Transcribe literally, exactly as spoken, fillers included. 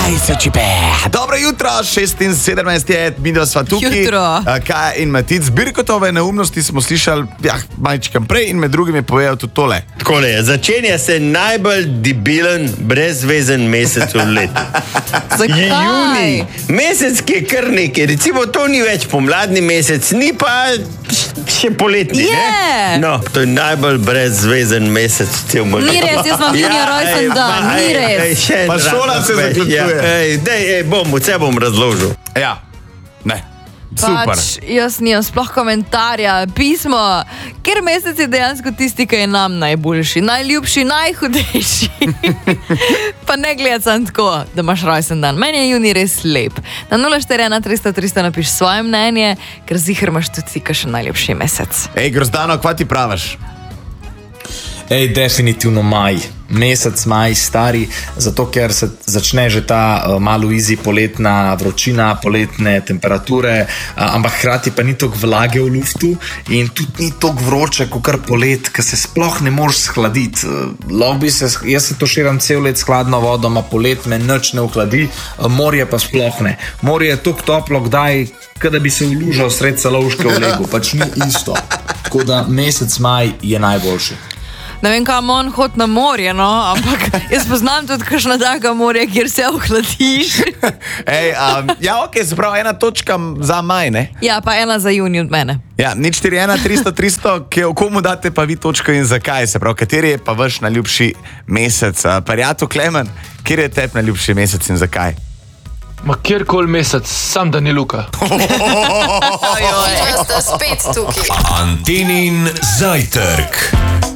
dvajset pe. Dobro jutro, šest in sedemnajst je, mi da sva tukaj. Jutro. Kaj in Matic, Birkotove neumnosti smo slišali, ja, majčkam prej in med drugim je povedal tudi tole. Takole je, začenja se najbolj debilen, brezvezen mesec v letu. Je juni, mesec, ki je kar nekaj, recimo to ni več pomladni mesec, ni pa še poletni, Je. ne? No, to je najbolj brezvezen mesec v celem letu. Ni res, jaz imam junija rojsten dan, ni res. Pa šola se zaključuje. Ej, dej, ej, bom, vse bom razložil. Ja, ne, super. Pač, jaz nimam sploh komentarja, pismo, ker mesec je dejansko tisti, ki je nam najboljši, najljubši, najhudejši. Pa ne gledaj sam tako, da imaš rojsten dan. Meni je juni res lep. Na nula štiri ena tristo tristo napiš svoje mnenje, ker ziher imaš tudi ti kakšen najljubši mesec. Ej, Grozdano, kva ti praviš? Ej, definitivno maj. Mesec maj, stari, zato ker se začne že ta uh, malo easy poletna vročina, poletne temperature, uh, ampak hkrati pa ni toliko vlage v luftu in tudi ni toliko vroče, kot kar polet, ki se sploh ne moreš shladiti. Uh, lahko bi se, jaz se to širam cel let s hladno vodo, ma polet me nič ne ohladi, uh, morje pa sploh ne. Morje je toliko toplo, kdaj, kada bi se ulužal sred Celovške v legu, pač ni isto. Tako da mesec maj je najboljši. Ne vem, kam on hod na morje, no, ampak jaz poznam tudi kakšna taka morje, kjer se ohladiš. Ej, um, ja, ok, se pravi, ena točka za maj, ne? Ja, pa ena za juni od mene. Ja, nič štiri ena tristo tristo, ki o komu date pa vi točko in zakaj, se pravi, kateri je pa vaš najljubši mesec? Parjato Klemen, kjer je tep najljubši mesec in zakaj? Ma kjerkoli mesec, sam da ni Luka. Sta spet tukaj. Antenin zajtrk.